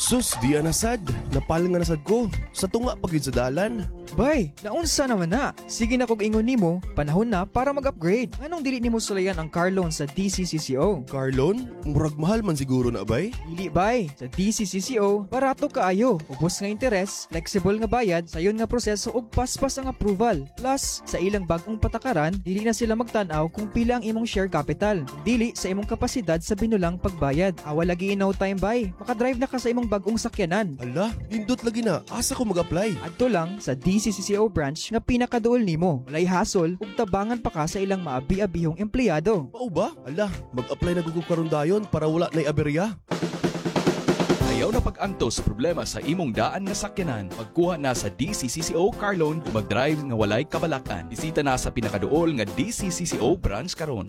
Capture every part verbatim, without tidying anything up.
Sus, di anasad. Napal nga nasad ko. Sa tunga pagid sa dalan. Bay, naunsa naman na. Sige na kog ingon nimo, panahon na para mag-upgrade. Anong dili nimo sulayan ang car loan sa D C C C O? Car loan? Murag mahal man siguro na bay. Dili bay, sa D C C C O, barato kaayo. Ubos nga interes, flexible nga bayad, sayon nga proseso ug paspas ang approval. Plus, sa ilang bag-ong patakaran, dili na sila magtan-aw kung pila ang imong share capital. Dili sa imong kapasidad sa binulang pagbayad. Awa lagi no time bay. Makadrive na ka sa imong bag-ong sakyanan. Ala, hindot lagi na. Asa ko mag-apply? Adto lang sa D C C C O branch nga pinakaduol nimo. Walay hasol ug tabangan pa ka sa ilang maabi-abihong empleyado. Mao ba? Ala, mag-apply na gugug karon dayon para wala nay aberya. Ayaw na pag-anto sa problema sa imong daan nga sakyanan. Pagkuha na sa D C C C O Car Loan ug mag-drive nga walay kabalakan. Bisita na sa pinakaduol nga D C C C O branch karon.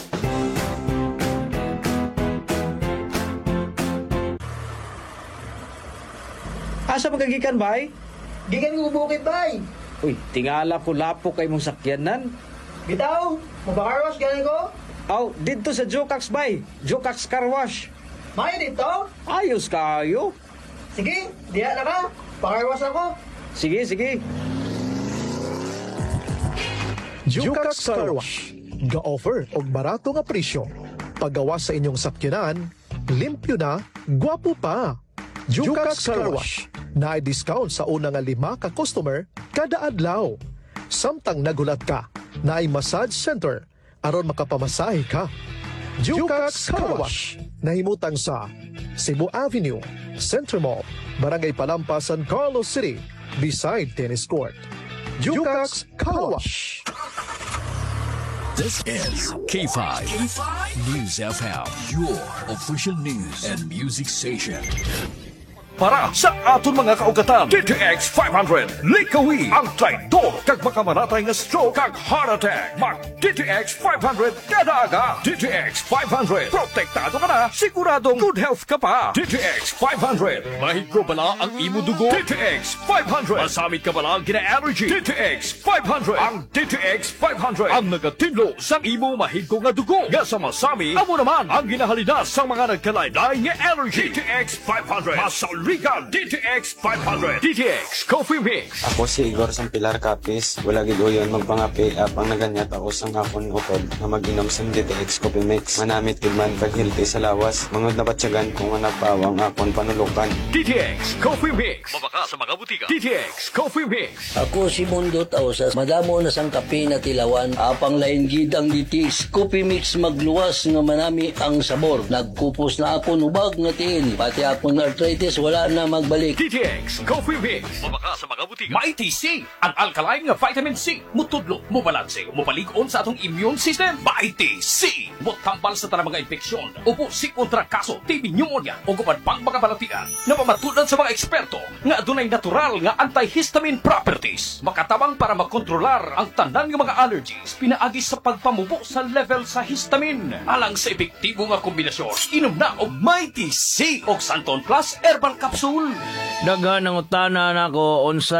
Asa magagikan, bay? Gikan ko bukid bay. Uy, tingala ko lapo kay mong sakyanan. Bitaw, mabakarwas gani ko. Aw, dito sa Jokax, bay. Jokax Car Wash. May dito. Ayos kayo. Sige, diha na ka. Pakarwas ako. Sige, sige. Jukax Car Wash. Ga-offer og barato nga presyo. Paggawas sa inyong sakyanan, limpyo na, gwapo pa. Jukax Car Wash. Na-discount sa una nga lima ka customer kada adlaw. Samtang nagulat ka, na-ay massage center aron makapamasahe ka. Jukax Car Wash. Nahimutang sa Cebu Avenue, Center Mall, Barangay Palampas, San Carlos City, beside tennis court. Jukax Car Wash. This is K five News F M, your official news and music station. Para sa aton mga kaugatan, D T X five hundred, likawi ang traidor kag makamanatay nga stroke kag heart attack. Mag D T X five hundred kada aga. D T X five hundred, protektado ka na, siguradong good health ka pa. D T X five hundred, mahigro bala ang imo dugo. D T X five hundred, masamit ka bala ang gina-allergy. D T X five hundred, ang D T X five hundred, ang nagatidlo sa imo mahigko nga dugo. Nga sa masami, amo naman ang ginahalidas sa mga nagkalaylay nga allergy. D T X five hundred, masauli D T X five hundred. D T X Coffee Mix. Ako si Igor Sampilar Capis. Wala gid uyon magpangapi apang naganyat ako sa akon utod na mag-inom sa D T X Coffee Mix. Manamit gid man kag healthy sa lawas. Mangod na batyagan kung nagpawang akon panulukan. D T X Coffee Mix. Mabaka sa mga butika. D T X Coffee Mix. Ako si Mundo Tausas. Madamo na sang kape na tilawan. Apang lain gid ang D T X Coffee Mix magluwas nga manami ang sabor. Nagkupos na ako ubag nga tiil. Pati akong arthritis wala na magbalik. D T X Coffee Mix. Mabaka sa mga butika. Mighty C, ang alkaline nga vitamin C. Mutudlo, mubalanse, mupaligon sa atong immune system. Mighty C, mutambal sa tanang mga infeksyon. Upo si kontra kaso, T B pneumonia o kupad pang mga balatian. Napamatudan sa mga eksperto nga adunay natural nga antihistamine properties. Makatabang para makontrolar ang tanan nga mga allergies. Pinaagi sa pagpamubo sa level sa histamine. Alang sa epektibo nga kombinasyon, inom na og Mighty C o Santon Plus Herbal Capsule. Dagan ang utana nako unsa